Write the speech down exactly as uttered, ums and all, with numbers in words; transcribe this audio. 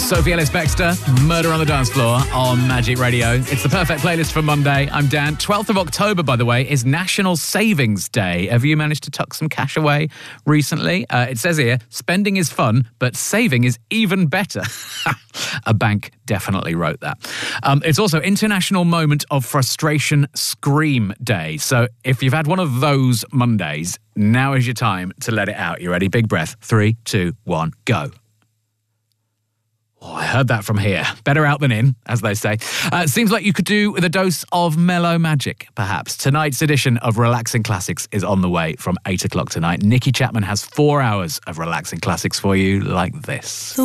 Sophie Ellis-Bextor, Murder on the Dance Floor on Magic Radio. It's the perfect playlist for Monday. I'm Dan. twelfth of October, by the way, is National Savings Day. Have you managed to tuck some cash away recently? Uh, it says here, spending is fun, but saving is even better. A bank definitely wrote that. Um, it's also International Moment of Frustration Scream Day. So if you've had one of those Mondays, now is your time to let it out. You ready? Big breath. Three, two, one, go. Oh, I heard that from here. Better out than in, as they say. Uh, seems like you could do with a dose of mellow magic, perhaps. Tonight's edition of Relaxing Classics is on the way from eight o'clock tonight. Nikki Chapman has four hours of relaxing classics for you like this.